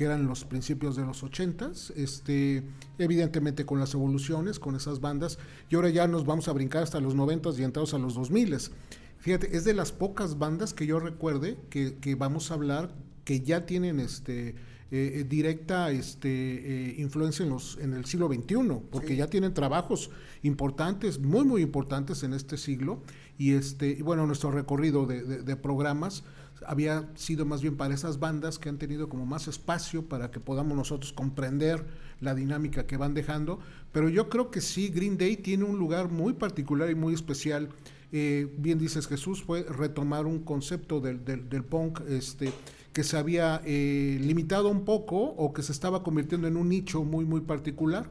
que eran los principios de los 80s, evidentemente con las evoluciones, con esas bandas, y ahora ya nos vamos a brincar hasta los 90s y entrados a los 2000s. Fíjate, es de las pocas bandas que yo recuerde que vamos a hablar que ya tienen directa influencia en el siglo XXI, porque sí, ya tienen trabajos importantes, muy muy importantes en este siglo, y bueno, nuestro recorrido de programas había sido más bien para esas bandas que han tenido como más espacio para que podamos nosotros comprender la dinámica que van dejando, pero yo creo que sí, Green Day tiene un lugar muy particular y muy especial. Bien dices, Jesús, fue retomar un concepto del punk que se había limitado un poco o que se estaba convirtiendo en un nicho muy muy particular,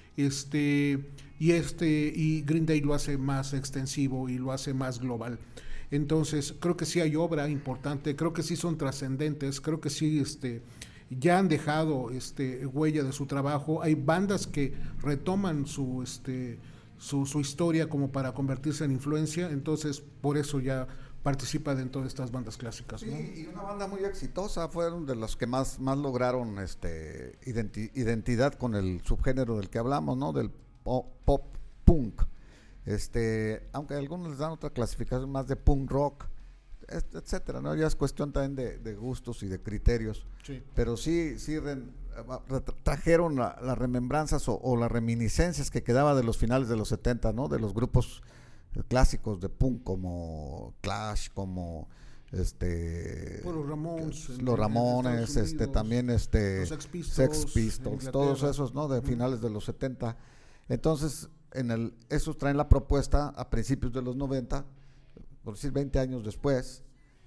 y Green Day lo hace más extensivo y lo hace más global. Entonces creo que sí hay obra importante, creo que sí son trascendentes, creo que sí ya han dejado huella de su trabajo. Hay bandas que retoman su historia como para convertirse en influencia, entonces por eso ya participa dentro de estas bandas clásicas, ¿no? Sí, y una banda muy exitosa, fueron de los que más lograron identidad con el subgénero del que hablamos, ¿no? Del pop punk. Aunque algunos les dan otra clasificación más de punk rock, etcétera, ¿no? Ya es cuestión también de gustos y de criterios. Sí. Pero sí trajeron las remembranzas o las reminiscencias que quedaba de los finales de los 70, ¿no? De los grupos clásicos de punk como Clash, como los Ramones, Unidos, también los Sex Pistols, todos esos, ¿no? De finales de los 70. Entonces, esos traen la propuesta a principios de los 90, por decir 20 años después,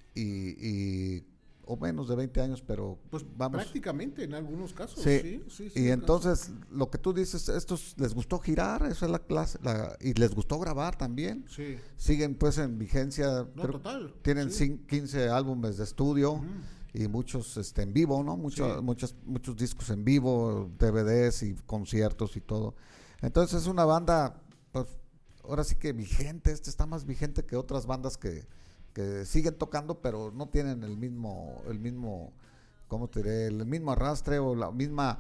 o menos de 20 años, pero pues vamos, prácticamente en algunos casos. Sí. Y entonces lo que tú dices, estos les gustó girar, eso es la clase, y les gustó grabar también. Sí. Siguen pues en vigencia. No, total. Tienen 15 álbumes de estudio y muchos en vivo, ¿no? Muchos discos en vivo, DVDs y conciertos y todo. Entonces es una banda, pues ahora sí que vigente. Está más vigente que otras bandas que siguen tocando, pero no tienen el mismo, ¿cómo te diré? El mismo arrastre o la misma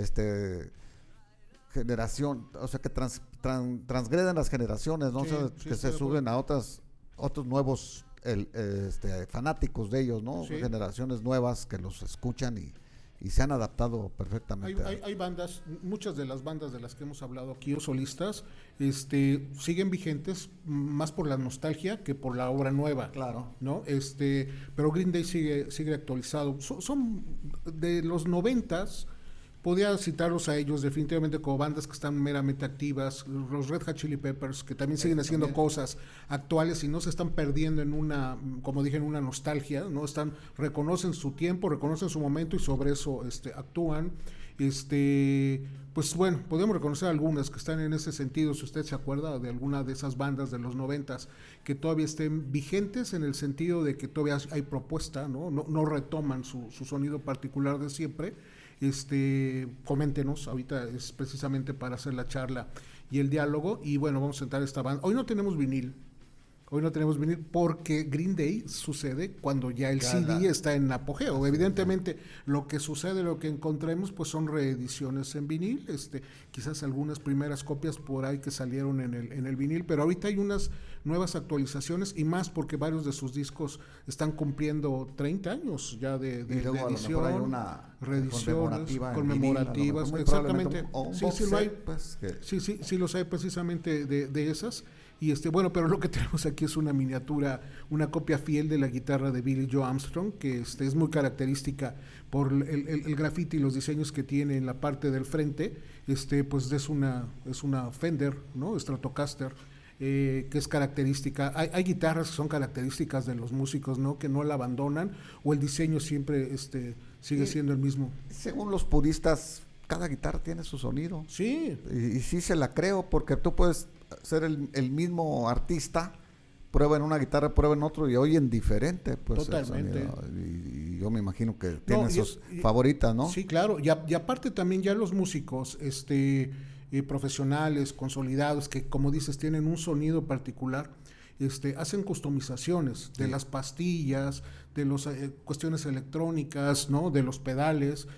generación, o sea que transgreden las generaciones, ¿no? Se suben a otros nuevos fanáticos de ellos, ¿no? Sí. Generaciones nuevas que los escuchan y se han adaptado perfectamente. Hay bandas, muchas de las bandas de las que hemos hablado aquí, o solistas, siguen vigentes más por la nostalgia que por la obra nueva. Claro. ¿No? Pero Green Day sigue actualizado. Son de los 90s, podía citarlos a ellos definitivamente como bandas que están meramente activas, los Red Hot Chili Peppers, que también siguen haciendo cosas actuales y no se están perdiendo en una, como dije, en una nostalgia, ¿no? Reconocen su tiempo, reconocen su momento y sobre eso actúan. Pues bueno, podemos reconocer algunas que están en ese sentido, si usted se acuerda de alguna de esas bandas de los 90s que todavía estén vigentes en el sentido de que todavía hay propuesta, no retoman su sonido particular de siempre. Coméntenos, ahorita es precisamente para hacer la charla y el diálogo, y bueno, vamos a sentar esta banda. Hoy no tenemos vinil porque Green Day sucede cuando ya el CD está en apogeo. Evidentemente lo que sucede, lo que encontremos pues son reediciones en vinil, quizás algunas primeras copias por ahí que salieron en el vinil, pero ahorita hay unas nuevas actualizaciones y más porque varios de sus discos están cumpliendo 30 años ya de edición, hay una reediciones conmemorativas, exactamente. Sí los hay precisamente de esas. Y bueno, pero lo que tenemos aquí es una miniatura, una copia fiel de la guitarra de Billie Joe Armstrong, que es muy característica por el graffiti y los diseños que tiene en la parte del frente. Pues es una Fender, ¿no? Stratocaster, que es característica. Hay guitarras que son características de los músicos, ¿no? Que no la abandonan, o el diseño siempre sigue siendo el mismo. Según los puristas, cada guitarra tiene su sonido. Sí. Y sí se la creo, porque tú puedes ser el mismo artista, prueba en una guitarra, prueba en otro y oyen diferente, pues. Totalmente. Y yo me imagino que tienen sus favoritas, ¿no? Sí, claro. Y aparte también ya los músicos profesionales, consolidados, que como dices tienen un sonido particular, hacen customizaciones de las pastillas, de las cuestiones electrónicas, ¿no? De los pedales,